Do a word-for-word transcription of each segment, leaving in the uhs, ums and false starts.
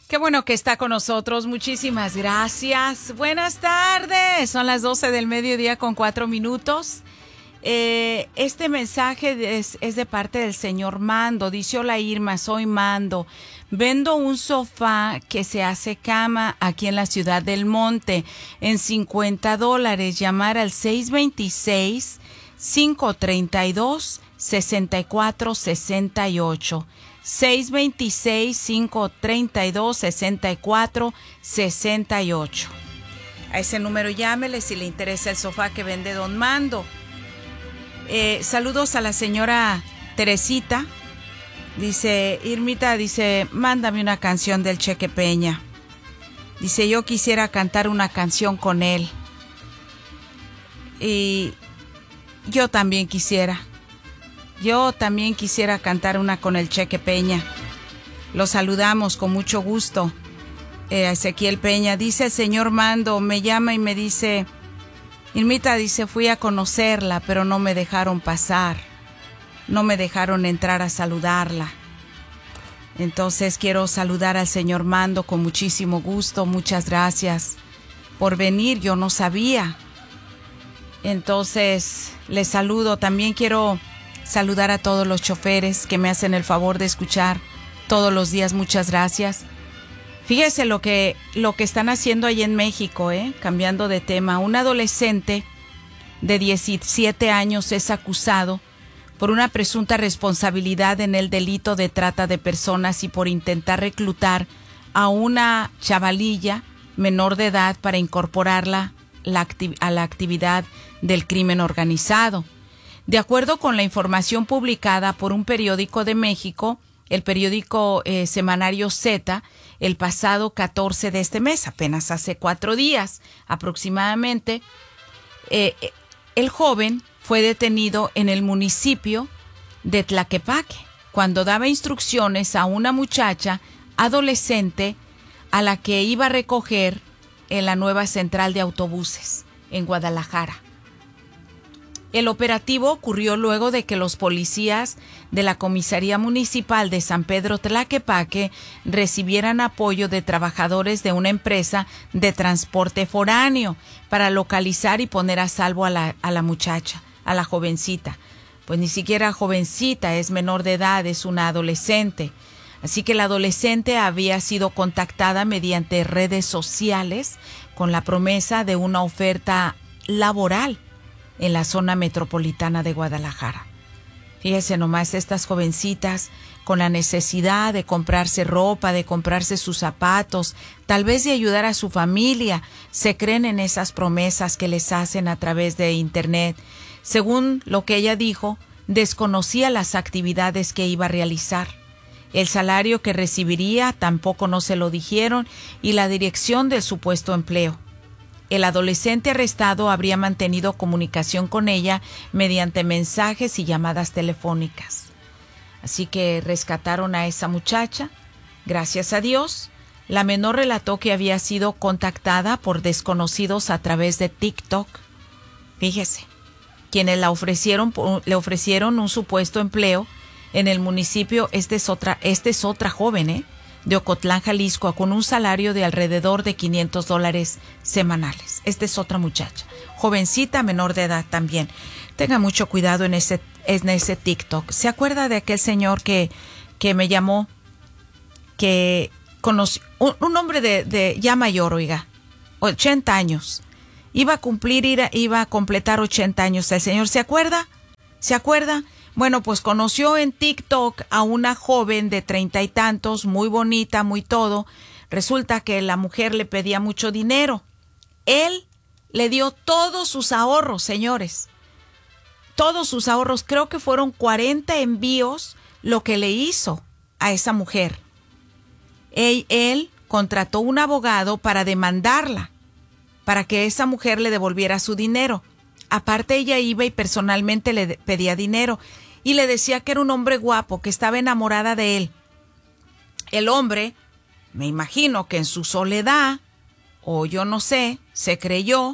Qué bueno que está con nosotros. Muchísimas gracias. Buenas tardes. Son las doce del mediodía con cuatro minutos. Eh, este mensaje es, es de parte del señor Mando. Dice: hola Irma, soy Mando. Vendo un sofá que se hace cama aquí en la ciudad del Monte en cincuenta dólares. Llamar al seis veintiséis, cinco treinta y dos, sesenta y cuatro sesenta y ocho. seis veintiséis, cinco treinta y dos, sesenta y cuatro sesenta y ocho. A ese número llámele si le interesa el sofá que vende don Mando. Eh, saludos a la señora Teresita. Dice, Irmita, dice, mándame una canción del Cheque Peña. Dice, yo quisiera cantar una canción con él. Y yo también quisiera. Yo también quisiera cantar una con el Cheque Peña. Lo saludamos con mucho gusto. Eh, Ezequiel Peña. Dice el señor Mando, me llama y me dice, Irmita, dice, fui a conocerla, pero no me dejaron pasar. No me dejaron entrar a saludarla. Entonces quiero saludar al señor Mando con muchísimo gusto. Muchas gracias por venir. Yo no sabía. Entonces les saludo. También quiero saludar a todos los choferes que me hacen el favor de escuchar todos los días. Muchas gracias. Fíjese lo que, lo que están haciendo ahí en México, ¿eh? Cambiando de tema. Un adolescente de diecisiete años es acusado por una presunta responsabilidad en el delito de trata de personas y por intentar reclutar a una chavalilla menor de edad para incorporarla la acti- a la actividad del crimen organizado. De acuerdo con la información publicada por un periódico de México, el periódico eh, Semanario Z, el pasado catorce de este mes, apenas hace cuatro días aproximadamente, eh, el joven fue detenido en el municipio de Tlaquepaque cuando daba instrucciones a una muchacha adolescente a la que iba a recoger en la nueva central de autobuses en Guadalajara. El operativo ocurrió luego de que los policías de la Comisaría Municipal de San Pedro Tlaquepaque recibieran apoyo de trabajadores de una empresa de transporte foráneo para localizar y poner a salvo a la, a la muchacha, a la jovencita. Pues ni siquiera jovencita, es menor de edad, es una adolescente. Así que la adolescente había sido contactada mediante redes sociales con la promesa de una oferta laboral en la zona metropolitana de Guadalajara. Fíjese nomás, estas jovencitas con la necesidad de comprarse ropa, de comprarse sus zapatos, tal vez de ayudar a su familia, se creen en esas promesas que les hacen a través de internet. Según lo que ella dijo, desconocía las actividades que iba a realizar. El salario que recibiría tampoco no se lo dijeron y la dirección del supuesto empleo. El adolescente arrestado habría mantenido comunicación con ella mediante mensajes y llamadas telefónicas. Así que rescataron a esa muchacha. Gracias a Dios, la menor relató que había sido contactada por desconocidos a través de TikTok. Fíjese, quienes la ofrecieron, le ofrecieron un supuesto empleo en el municipio. Este es otra, este es otra joven, ¿eh? de Ocotlán, Jalisco, con un salario de alrededor de quinientos dólares semanales. Esta es otra muchacha, jovencita, menor de edad también. Tenga mucho cuidado en ese, en ese TikTok. ¿Se acuerda de aquel señor que, que me llamó? Que conoció, un, un hombre de, de ya mayor, oiga, ochenta años. Iba a cumplir, iba, iba a completar ochenta años. ¿El señor se acuerda? ¿Se acuerda? Bueno, pues conoció en TikTok a una joven de treinta y tantos, muy bonita, muy todo. Resulta que la mujer le pedía mucho dinero. Él le dio todos sus ahorros, señores. Todos sus ahorros. Creo que fueron cuarenta envíos lo que le hizo a esa mujer. Él, él contrató un abogado para demandarla, para que esa mujer le devolviera su dinero. Aparte, ella iba y personalmente le pedía dinero. Y le decía que era un hombre guapo, que estaba enamorada de él. El hombre, me imagino que en su soledad, o yo no sé, se creyó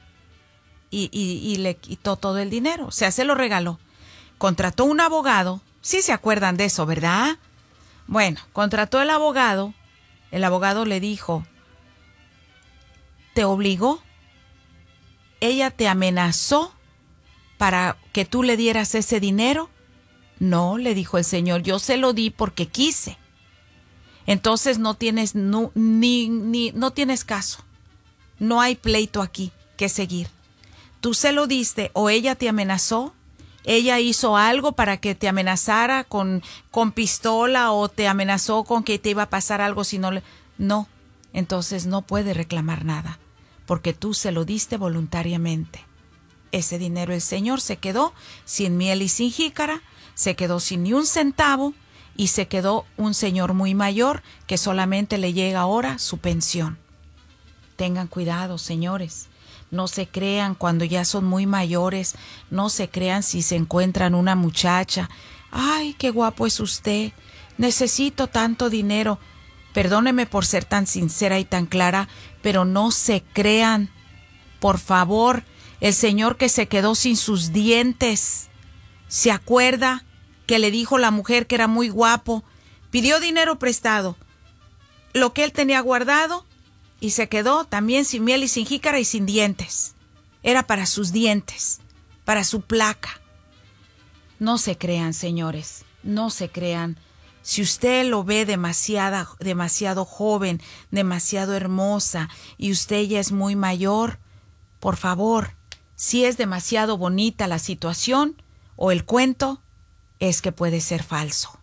y, y, y le quitó todo el dinero. O sea, se lo regaló. Contrató un abogado. Sí se acuerdan de eso, ¿verdad? Bueno, contrató el abogado El abogado le dijo, ¿te obligó? ¿Ella te amenazó para que tú le dieras ese dinero? No, le dijo el señor, yo se lo di porque quise. Entonces no tienes, no, ni, ni, no tienes caso. No hay pleito aquí que seguir. Tú se lo diste o ella te amenazó. Ella hizo algo para que te amenazara con, con pistola o te amenazó con que te iba a pasar algo si no le... No, entonces no puede reclamar nada porque tú se lo diste voluntariamente. Ese dinero el señor se quedó sin miel y sin jícara, se quedó sin ni un centavo y se quedó un señor muy mayor que solamente le llega ahora su pensión. Tengan cuidado, señores. No se crean cuando ya son muy mayores. No se crean si se encuentran una muchacha. Ay, qué guapo es usted. Necesito tanto dinero. Perdóneme por ser tan sincera y tan clara, pero no se crean. Por favor, el señor que se quedó sin sus dientes. ¿Se acuerda que le dijo la mujer que era muy guapo? Pidió dinero prestado. Lo que él tenía guardado y se quedó también sin miel y sin jícara y sin dientes. Era para sus dientes, para su placa. No se crean, señores, no se crean. Si usted lo ve demasiada, demasiado joven, demasiado hermosa y usted ya es muy mayor, por favor, si es demasiado bonita la situación o el cuento, es que puede ser falso.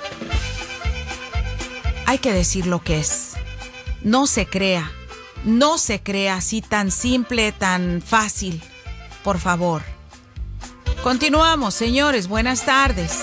Hay que decir lo que es. No se crea, no se crea así tan simple, tan fácil. Por favor. Continuamos, señores. Buenas tardes.